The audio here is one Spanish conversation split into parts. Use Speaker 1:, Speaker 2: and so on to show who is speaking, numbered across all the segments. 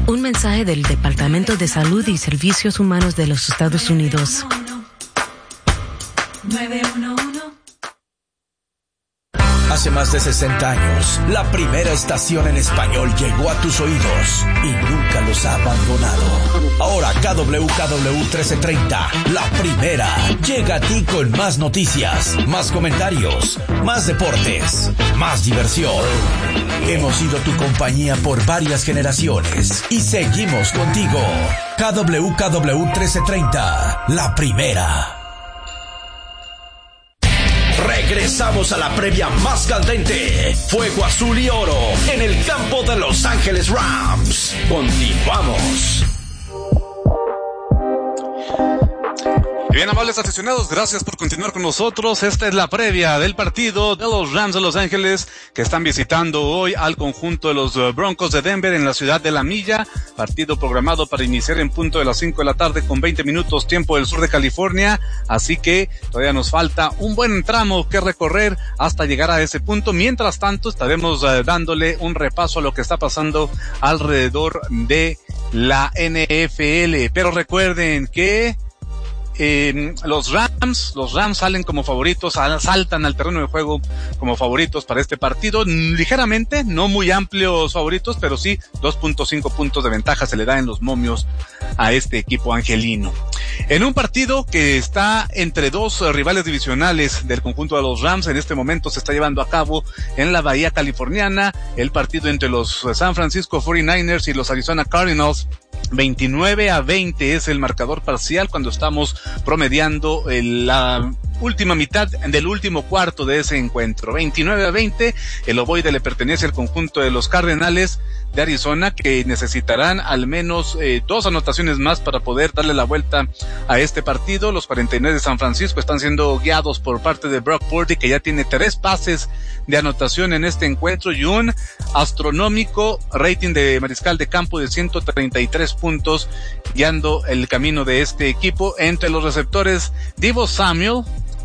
Speaker 1: Un mensaje del Departamento de Salud y Servicios Humanos de los Estados Unidos.
Speaker 2: 911.
Speaker 3: Hace más de 60 años, la primera estación en español llegó a tus oídos y nunca los ha abandonado. Ahora KWKW 1330, la primera, llega a ti con más noticias, más comentarios, más deportes, más diversión. Hemos sido tu compañía por varias generaciones y seguimos contigo. KWKW 1330, la primera. Regresamos a la previa más candente. Fuego azul y oro en el campo de Los Ángeles Rams. Continuamos.
Speaker 4: Bien, amables aficionados, gracias por continuar con nosotros. Esta es la previa del partido de los Rams de Los Ángeles, que están visitando hoy al conjunto de los Broncos de Denver en la ciudad de La Milla. Partido programado para iniciar en punto de las 5 de la tarde con 20 minutos tiempo del sur de California. Así que todavía nos falta un buen tramo que recorrer hasta llegar a ese punto. Mientras tanto, estaremos dándole un repaso a lo que está pasando alrededor de la NFL. Pero recuerden que los Rams salen como favoritos, saltan al terreno de juego como favoritos para este partido, ligeramente, no muy amplios favoritos, pero sí 2.5 puntos de ventaja se le da en los momios a este equipo angelino. En un partido que está entre dos rivales divisionales del conjunto de los Rams, en este momento se está llevando a cabo en la Bahía Californiana, el partido entre los San Francisco 49ers y los Arizona Cardinals. 29-20 es el marcador parcial cuando estamos promediando la última mitad del último cuarto de ese encuentro. 29-20, el ovoide le pertenece al conjunto de los Cardenales de Arizona, que necesitarán al menos 2 anotaciones más para poder darle la vuelta a este partido. Los 49 de San Francisco están siendo guiados por parte de Brock Purdy, que ya tiene 3 pases de anotación en este encuentro y un astronómico rating de mariscal de campo de 133 puntos, guiando el camino de este equipo. Entre los receptores, Deebo Samuel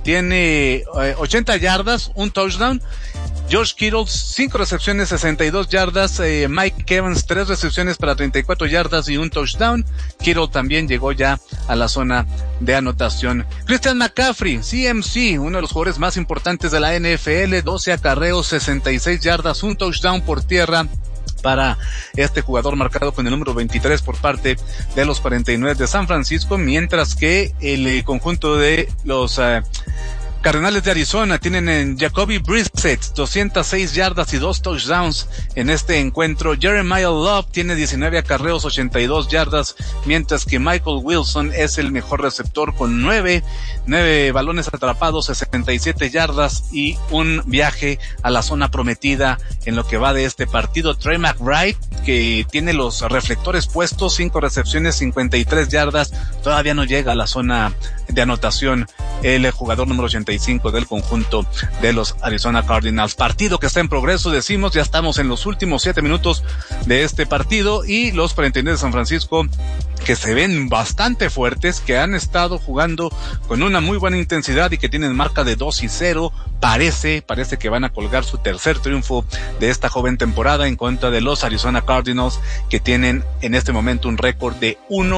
Speaker 4: tiene 80 yardas, un touchdown. George Kittle, 5 recepciones, 62 yardas. Mike Evans, 3 recepciones para 34 yardas y un touchdown. Kittle también llegó ya a la zona de anotación. Christian McCaffrey, CMC, uno de los jugadores más importantes de la NFL, 12 acarreos, 66 yardas, un touchdown por tierra para este jugador marcado con el número 23 por parte de los 49 de San Francisco, mientras que el conjunto de los Cardenales de Arizona tienen en Jacoby Brissett 206 yardas y 2 touchdowns en este encuentro. Jeremiah Love tiene 19 acarreos, 82 yardas, mientras que Michael Wilson es el mejor receptor con 9 balones atrapados, 67 yardas y un viaje a la zona prometida en lo que va de este partido. Trey McBride, que tiene los reflectores puestos, 5 recepciones, 53 yardas, todavía no llega a la zona de anotación el jugador número 85 del conjunto de los Arizona Cardinals. Partido que está en progreso, decimos, ya estamos en los últimos 7 minutos de este partido y los 49 de San Francisco, que se ven bastante fuertes, que han estado jugando con una muy buena intensidad y que tienen marca de 2-0, parece que van a colgar su tercer triunfo de esta joven temporada en contra de los Arizona Cardinals, que tienen en este momento un récord de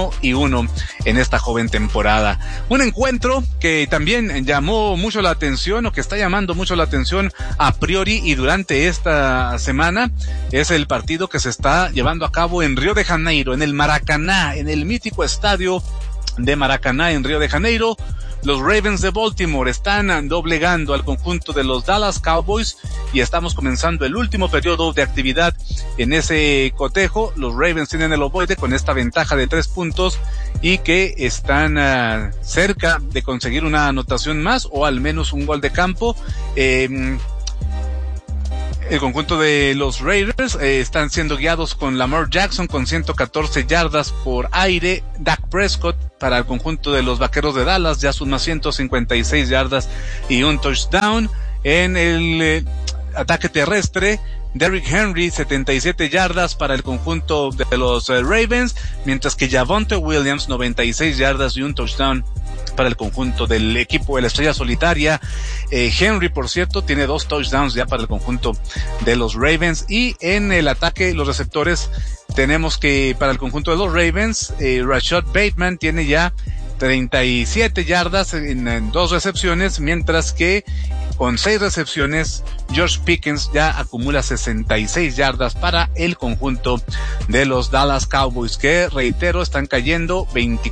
Speaker 4: 1-1 en esta joven temporada. Un encuentro que también llamó mucho la atención, o que está llamando mucho la atención a priori y durante esta semana, es el partido que se está llevando a cabo en Río de Janeiro, en el Maracaná, en el mítico estadio de Maracaná en Río de Janeiro. Los Ravens de Baltimore están doblegando al conjunto de los Dallas Cowboys y estamos comenzando el último periodo de actividad en ese cotejo. Los Ravens tienen el ovoide con esta ventaja de 3 puntos y que están cerca de conseguir una anotación más o al menos un gol de campo. El conjunto de los Raiders están siendo guiados con Lamar Jackson con 114 yardas por aire. Dak Prescott para el conjunto de los Vaqueros de Dallas ya suma 156 yardas y un touchdown. En el ataque terrestre, Derrick Henry 77 yardas para el conjunto de los Ravens, mientras que Javonte Williams 96 yardas y un touchdown para el conjunto del equipo de la estrella solitaria. Henry, por cierto, tiene 2 touchdowns ya para el conjunto de los Ravens. Y en el ataque, los receptores, tenemos que para el conjunto de los Ravens, Rashad Bateman tiene ya 37 yardas en 2 recepciones, mientras que con 6 recepciones, George Pickens ya acumula 66 yardas para el conjunto de los Dallas Cowboys, que, reitero, están cayendo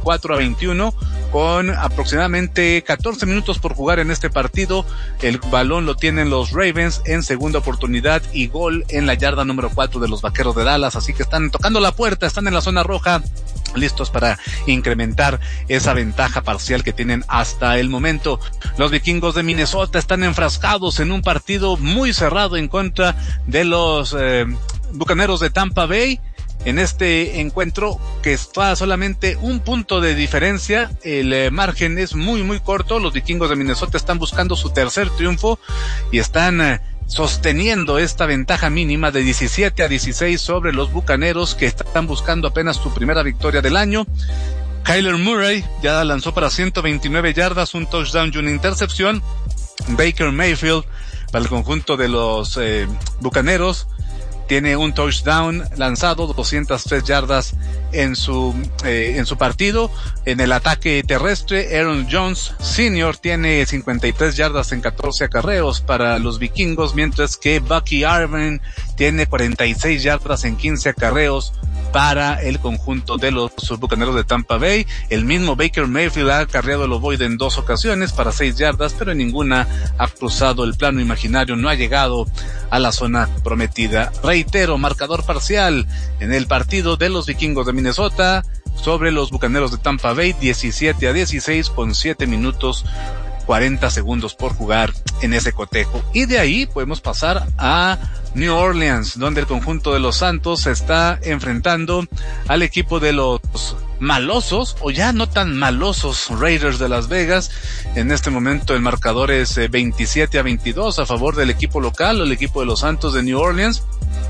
Speaker 4: 24-21 con aproximadamente 14 minutos por jugar en este partido. El balón lo tienen los Ravens en segunda oportunidad y gol en la yarda número 4 de los Vaqueros de Dallas, así que están tocando la puerta, están en la zona roja, listos para incrementar esa ventaja parcial que tienen hasta el momento. Los vikingos de Minnesota están enfrascados en un partido muy cerrado en contra de los Bucaneros de Tampa Bay. En este encuentro, que está solamente un punto de diferencia, el margen es muy corto. Los vikingos de Minnesota están buscando su tercer triunfo y están sosteniendo esta ventaja mínima de 17-16 sobre los Bucaneros, que están buscando apenas su primera victoria del año. Kyler Murray ya lanzó para 129 yardas, un touchdown y una intercepción. Baker Mayfield, para el conjunto de los Bucaneros, tiene un touchdown lanzado, 203 yardas en su partido. En el ataque terrestre, Aaron Jones Sr. tiene 53 yardas en 14 acarreos para los vikingos, mientras que Bucky Irving tiene 46 yardas en 15 acarreos para el conjunto de los Bucaneros de Tampa Bay. El mismo Baker Mayfield ha acarreado el ovoide en 2 ocasiones para 6 yardas, pero en ninguna ha cruzado el plano imaginario, no ha llegado a la zona prometida. Reitero, marcador parcial en el partido de los vikingos de Minnesota sobre los Bucaneros de Tampa Bay, 17-16 con 7 minutos 40 segundos por jugar en ese cotejo. Y de ahí podemos pasar a New Orleans, donde el conjunto de los Santos se está enfrentando al equipo de los malosos, o ya no tan malosos, Raiders de Las Vegas. En este momento el marcador es 27-22 a favor del equipo local, el equipo de los Santos de New Orleans,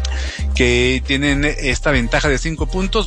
Speaker 4: que tienen esta ventaja de 5 puntos,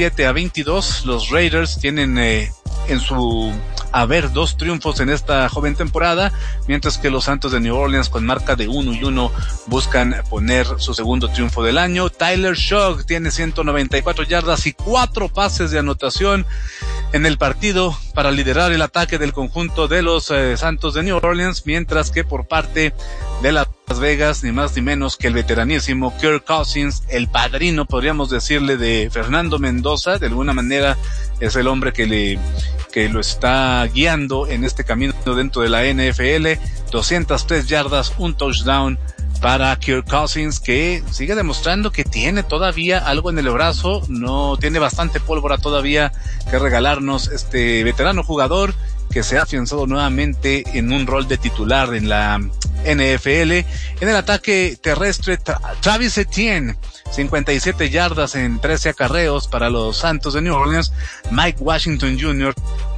Speaker 4: 27-22. Los Raiders tienen en su haber 2 triunfos en esta joven temporada, mientras que los Santos de New Orleans, con marca de 1-1, buscan poner su segundo triunfo del año. Tyler Shough tiene 194 yardas y 4 pases de anotación en el partido para liderar el ataque del conjunto de los Santos de New Orleans, mientras que por parte de Las Vegas, ni más ni menos que el veteranísimo Kirk Cousins, el padrino, podríamos decirle, de Fernando Mendoza. De alguna manera es el hombre que lo está guiando en este camino dentro de la NFL. 203 yardas, un touchdown para Kirk Cousins, que sigue demostrando que tiene todavía algo en el brazo, no tiene bastante pólvora todavía que regalarnos este veterano jugador que se ha afianzado nuevamente en un rol de titular en la NFL. En el ataque terrestre, Travis Etienne, 57 yardas en 13 acarreos para los Santos de New Orleans. Mike Washington Jr.,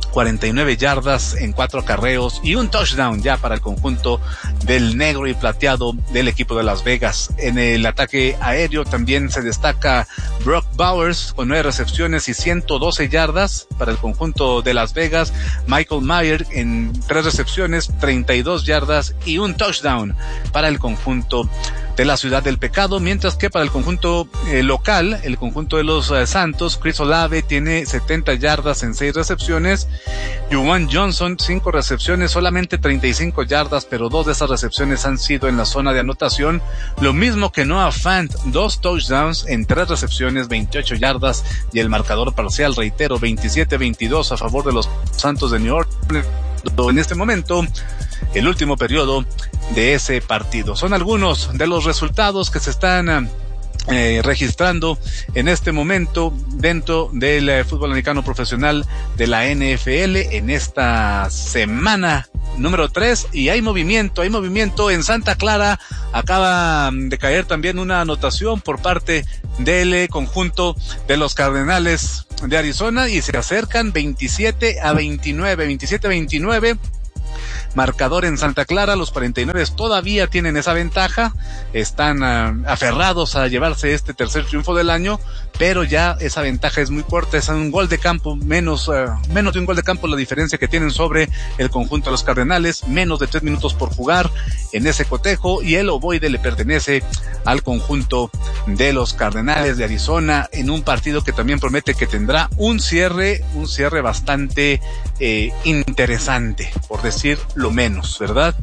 Speaker 4: 49 yardas en 4 acarreos y un touchdown ya para el conjunto del negro y plateado del equipo de Las Vegas. En el ataque aéreo también se destaca Brock Bowers con 9 recepciones y 112 yardas para el conjunto de Las Vegas. Michael Mayer en 3 recepciones, 32 yardas y un touchdown para el conjunto de la Ciudad del Pecado, mientras que para el conjunto local, el conjunto de los Santos, Chris Olave tiene 70 yardas en 6 recepciones. Juwan Johnson, 5 recepciones, solamente 35 yardas, pero 2 de esas recepciones han sido en la zona de anotación. Lo mismo que Noah Fant, 2 touchdowns en 3 recepciones, 28 yardas, y el marcador parcial, reitero, 27-22 a favor de los Santos de New Orleans. En este momento, el último periodo de ese partido. Son algunos de los resultados que se están registrando en este momento dentro del fútbol americano profesional de la NFL en esta semana número 3, y hay movimiento en Santa Clara. Acaba de caer también una anotación por parte del conjunto de los Cardenales de Arizona y se acercan 27-29. marcador en Santa Clara. Los 49 todavía tienen esa ventaja, están aferrados a llevarse este tercer triunfo del año, pero ya esa ventaja es muy corta, es un gol de campo, menos de un gol de campo la diferencia que tienen sobre el conjunto de los Cardenales, menos de 3 minutos por jugar en ese cotejo, y el ovoide le pertenece al conjunto de los Cardenales de Arizona, en un partido que también promete que tendrá un cierre bastante interesante, por decir lo menos, ¿verdad?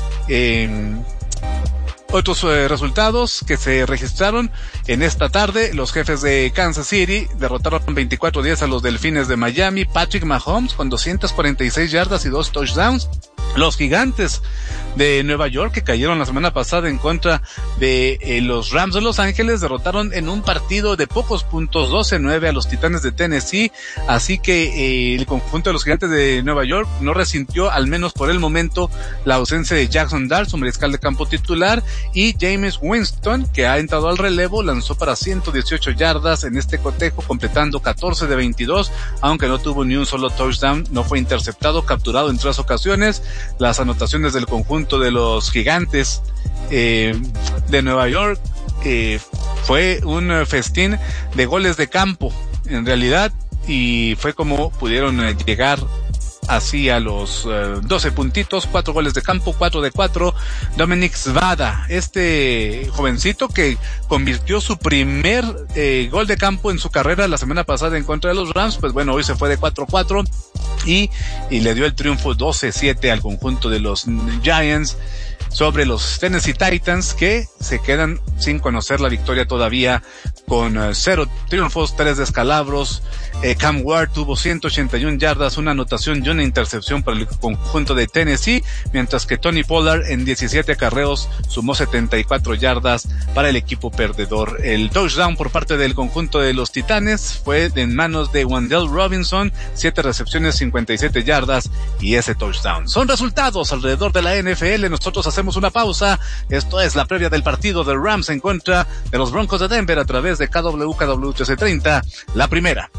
Speaker 4: Otros resultados que se registraron en esta tarde: los Jefes de Kansas City derrotaron 24-10 a los Delfines de Miami. Patrick Mahomes con 246 yardas y 2 touchdowns. Los Gigantes de Nueva York, que cayeron la semana pasada en contra de los Rams de Los Ángeles, derrotaron en un partido de pocos puntos, 12-9, a los Titanes de Tennessee. Así que el conjunto de los Gigantes de Nueva York no resintió, al menos por el momento, la ausencia de Jackson Dart, su mariscal de campo titular, y Jameis Winston, que ha entrado al relevo, lanzó para 118 yardas en este cotejo, completando 14 de 22, aunque no tuvo ni un solo touchdown, no fue interceptado, capturado en 3 ocasiones. Las anotaciones del conjunto de los Gigantes de Nueva York fue un festín de goles de campo, en realidad, y fue como pudieron llegar así a los 12 puntitos, 4 goles de campo, 4 de 4. Dominic Svada, este jovencito que convirtió su primer gol de campo en su carrera la semana pasada en contra de los Rams, pues bueno, hoy se fue de 4-4 y le dio el triunfo 12-7 al conjunto de los Giants sobre los Tennessee Titans, que se quedan sin conocer la victoria todavía, con 0 triunfos, 3 descalabros. Cam Ward tuvo 181 yardas, una anotación y una intercepción para el conjunto de Tennessee, mientras que Tony Pollard en 17 acarreos sumó 74 yardas para el equipo perdedor. El touchdown por parte del conjunto de los Titanes fue en manos de Wan'Dale Robinson, 7 recepciones, 57 yardas y ese touchdown. Son resultados alrededor de la NFL. Nosotros hacemos una pausa. Esto es la previa del partido de Rams en contra de los Broncos de Denver a través de KW 1330, la primera.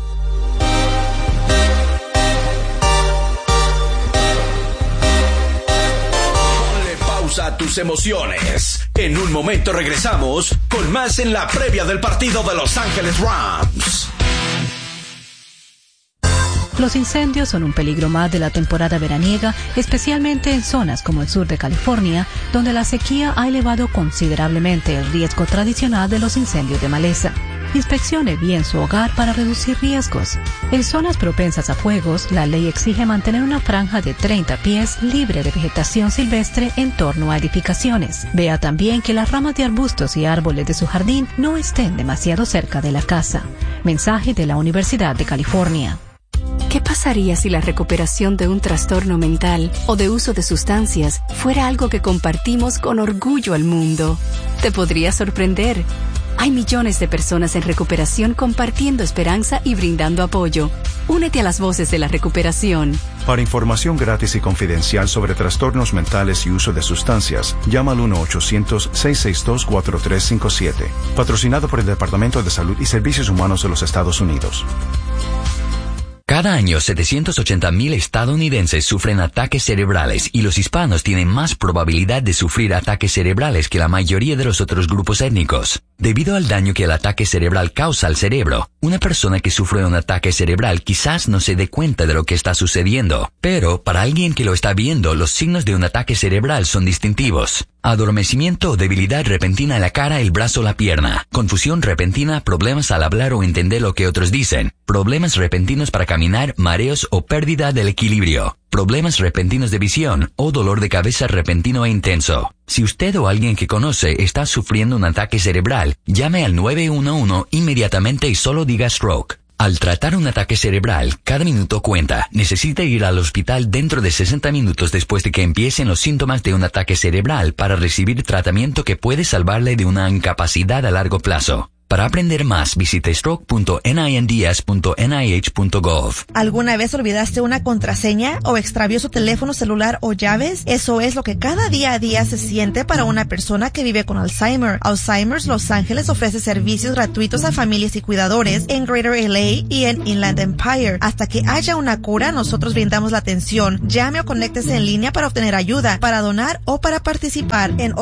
Speaker 3: A tus emociones. En un momento regresamos con más en la previa del partido de Los Ángeles Rams.
Speaker 1: Los incendios son un peligro más de la temporada veraniega, especialmente en zonas como el sur de California, donde la sequía ha elevado considerablemente el riesgo tradicional de los incendios de maleza. Inspeccione bien su hogar para reducir riesgos. En zonas propensas a fuegos, la ley exige mantener una franja de 30 pies libre de vegetación silvestre en torno a edificaciones. Vea también que las ramas de arbustos y árboles de su jardín no estén demasiado cerca de la casa. Mensaje de la Universidad de California.
Speaker 2: ¿Qué pasaría si la recuperación de un trastorno mental o de uso de sustancias fuera algo que compartimos con orgullo al mundo? Te podría sorprender. Hay millones de personas en recuperación compartiendo esperanza y brindando apoyo. Únete a las voces de la recuperación.
Speaker 5: Para información gratis y confidencial sobre trastornos mentales y uso de sustancias, llama al 1-800-662-4357. Patrocinado por el Departamento de Salud y Servicios Humanos de los Estados Unidos.
Speaker 6: Cada año, 780,000 estadounidenses sufren ataques cerebrales y los hispanos tienen más probabilidad de sufrir ataques cerebrales que la mayoría de los otros grupos étnicos. Debido al daño que el ataque cerebral causa al cerebro, una persona que sufre un ataque cerebral quizás no se dé cuenta de lo que está sucediendo, pero para alguien que lo está viendo, los signos de un ataque cerebral son distintivos. Adormecimiento o debilidad repentina en la cara, el brazo o la pierna. Confusión repentina, problemas al hablar o entender lo que otros dicen. Problemas repentinos para caminar, mareos o pérdida del equilibrio. Problemas repentinos de visión o dolor de cabeza repentino e intenso. Si usted o alguien que conoce está sufriendo un ataque cerebral, llame al 911 inmediatamente y solo diga stroke. Al tratar un ataque cerebral, cada minuto cuenta. Necesita ir al hospital dentro de 60 minutos después de que empiecen los síntomas de un ataque cerebral para recibir tratamiento que puede salvarle de una incapacidad a largo plazo. Para aprender más, visite stroke.ninds.nih.gov.
Speaker 7: ¿Alguna vez olvidaste una contraseña o extravió su teléfono celular o llaves? Eso es lo que cada día a día se siente para una persona que vive con Alzheimer. Alzheimer's Los Ángeles ofrece servicios gratuitos a familias y cuidadores en Greater LA y en Inland Empire. Hasta que haya una cura, nosotros brindamos la atención. Llame o conéctese en línea para obtener ayuda, para donar o para participar en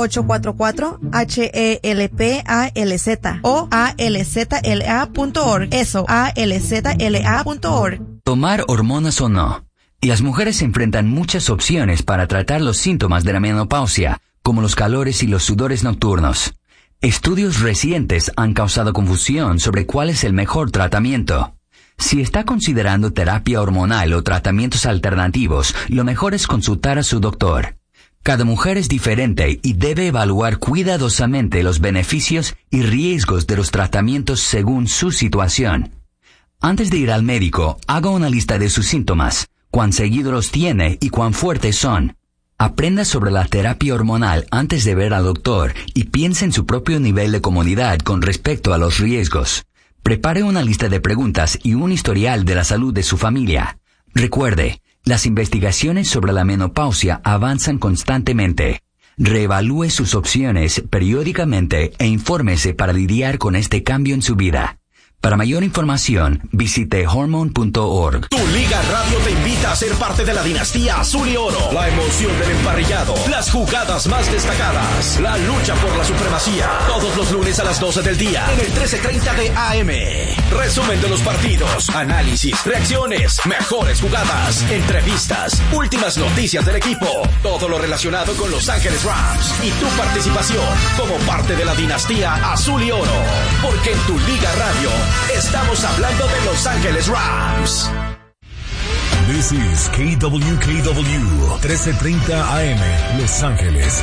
Speaker 7: 844-HELPALZ o alzla.org. Eso, alzla.org.
Speaker 6: Tomar hormonas o no. Las mujeres se enfrentan muchas opciones para tratar los síntomas de la menopausia, como los calores y los sudores nocturnos. Estudios recientes han causado confusión sobre cuál es el mejor tratamiento. Si está considerando terapia hormonal o tratamientos alternativos, lo mejor es consultar a su doctor. Cada mujer es diferente y debe evaluar cuidadosamente los beneficios y riesgos de los tratamientos según su situación. Antes de ir al médico, haga una lista de sus síntomas, cuán seguido los tiene y cuán fuertes son. Aprenda sobre la terapia hormonal antes de ver al doctor y piense en su propio nivel de comodidad con respecto a los riesgos. Prepare una lista de preguntas y un historial de la salud de su familia. Recuerde, las investigaciones sobre la menopausia avanzan constantemente. Reevalúe sus opciones periódicamente e infórmese para lidiar con este cambio en su vida. Para mayor información, visite hormone.org.
Speaker 3: Tu Liga Radio te invita a ser parte de la dinastía Azul y Oro. La emoción del emparrillado, las jugadas más destacadas, la lucha por la supremacía. Todos los lunes a las 12 del día en el 1330 de AM. Resumen de los partidos, análisis, reacciones, mejores jugadas, entrevistas, últimas noticias del equipo. Todo lo relacionado con Los Ángeles Rams y tu participación como parte de la dinastía Azul y Oro. Porque en tu Liga Radio estamos hablando de Los Ángeles Rams.
Speaker 8: This is KWKW 1330 AM, Los Ángeles.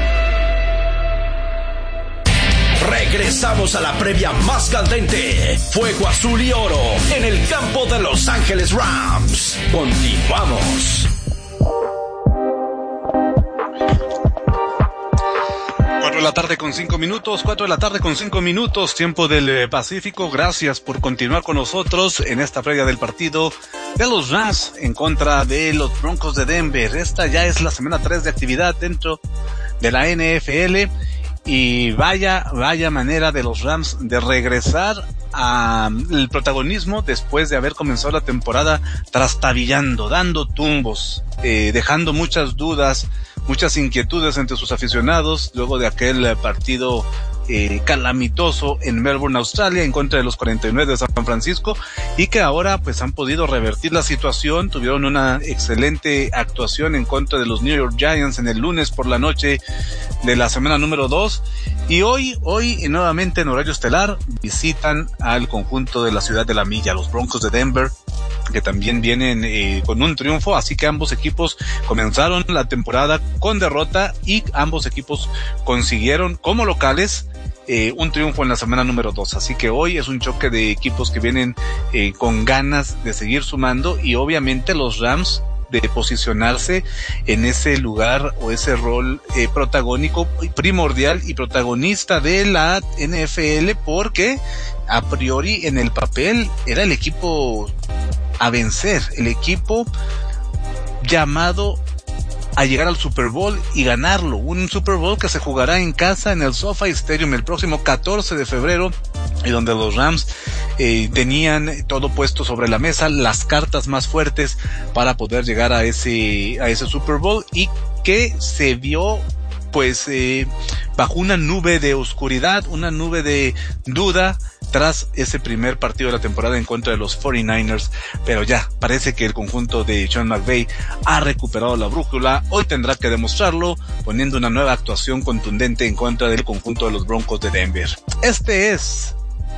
Speaker 3: Regresamos a la previa más candente. Fuego Azul y Oro en el campo de Los Ángeles Rams. Continuamos.
Speaker 4: 4 de la tarde con 5 minutos, 4 de la tarde con 5 minutos, tiempo del Pacífico. Gracias por continuar con nosotros en esta previa del partido de los Rams en contra de los Broncos de Denver. Esta ya es la semana 3 de actividad dentro de la NFL y vaya manera de los Rams de regresar al protagonismo después de haber comenzado la temporada trastabillando, dando tumbos, dejando muchas dudas, muchas inquietudes entre sus aficionados luego de aquel partido calamitoso en Melbourne, Australia, en contra de los 49 de San Francisco, y que ahora pues han podido revertir la situación. Tuvieron una excelente actuación en contra de los New York Giants en el lunes por la noche de la semana número 2, y hoy nuevamente en horario estelar visitan al conjunto de la Ciudad de la Milla, los Broncos de Denver, que también vienen con un triunfo, así que ambos equipos comenzaron la temporada con derrota y ambos equipos consiguieron como locales un triunfo en la semana número 2, así que hoy es un choque de equipos que vienen con ganas de seguir sumando, y obviamente los Rams de posicionarse en ese lugar o ese rol protagónico, primordial y protagonista de la NFL, porque a priori en el papel era el equipo a vencer, el equipo llamado a llegar al Super Bowl y ganarlo, un Super Bowl que se jugará en casa en el SoFi Stadium el próximo 14 de febrero, y donde los Rams tenían todo puesto sobre la mesa, las cartas más fuertes para poder llegar a ese Super Bowl, y que se vio pues bajo una nube de oscuridad, una nube de duda tras ese primer partido de la temporada en contra de los 49ers, pero ya parece que el conjunto de Sean McVay ha recuperado la brújula. Hoy tendrá que demostrarlo poniendo una nueva actuación contundente en contra del conjunto de los Broncos de Denver. Este es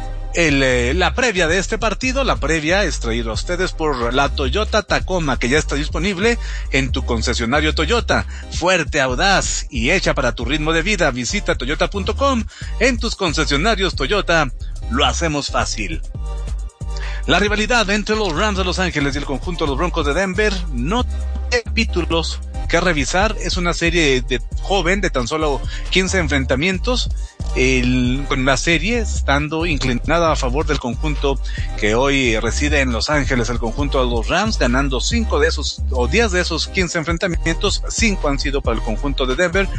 Speaker 4: la previa de este partido. La previa es traída a ustedes por la Toyota Tacoma, que ya está disponible en tu concesionario Toyota. Fuerte, audaz y hecha para tu ritmo de vida. Visita toyota.com. En tus concesionarios Toyota lo hacemos fácil. La rivalidad entre los Rams de Los Ángeles y el conjunto de los Broncos de Denver no tiene capítulos que revisar. Es una serie de joven de tan solo 15 enfrentamientos con la serie estando inclinada a favor del conjunto que hoy reside en Los Ángeles, el conjunto de los Rams, ganando 5 de esos, o 10 de esos 15 enfrentamientos, 5 han sido para el conjunto de Denver.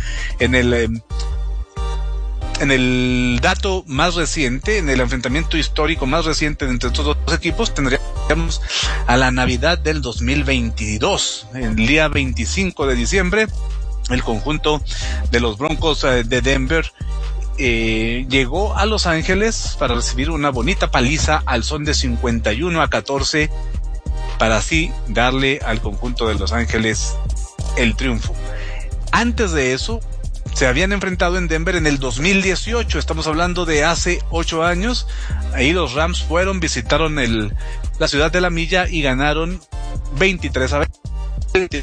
Speaker 4: En el dato más reciente, en el enfrentamiento histórico más reciente entre estos dos equipos, tendríamos a la Navidad del 2022, el día 25 de diciembre, el conjunto de los Broncos de Denver llegó a Los Ángeles para recibir una bonita paliza al son de 51-14, para así darle al conjunto de Los Ángeles el triunfo. Antes de eso, se habían enfrentado en Denver en el 2018, estamos hablando de hace 8 años. Ahí los Rams visitaron la ciudad de la milla y ganaron 23-20.